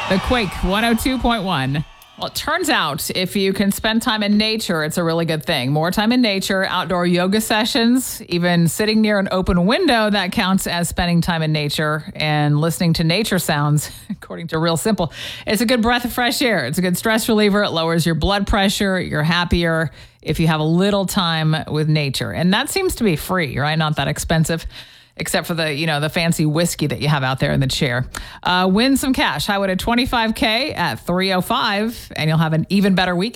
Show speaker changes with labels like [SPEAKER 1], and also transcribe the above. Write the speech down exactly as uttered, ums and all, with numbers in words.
[SPEAKER 1] The Quake one oh two point one. Well, it turns out if you can spend time in nature, it's a really good thing. More time in nature, outdoor yoga sessions, even sitting near an open window, that counts as spending time in nature. And listening to nature sounds, according to Real Simple, it's a good breath of fresh air. It's a good stress reliever. It lowers your blood pressure. You're happier if you have a little time with nature. And that seems to be free, right? Not that expensive. Except for the, you know, the fancy whiskey that you have out there in the chair. Uh, win some cash. Highway to twenty-five K at three oh five, and you'll have an even better week.